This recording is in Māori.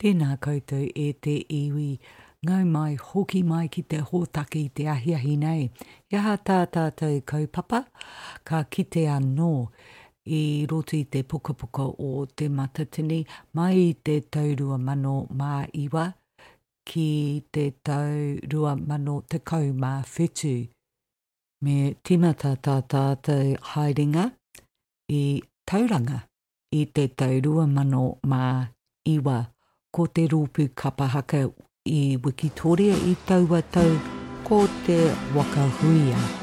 Tēnā koutou e te iwi, ngau mai hoki mai ki te hōtaki i te ahiahi nei. Ia tātou kaupapa, ka kite anō i roto i te pukapuka o te matatini, mai i te taurua mano mā iwa, ki te taurua mano tekau mā whetū. Me timata tātou haerenga i tauranga i te taurua mano mā iwa. Ko te rūpu kapahaka i Wikitoria i taua tau ko te wakahuia.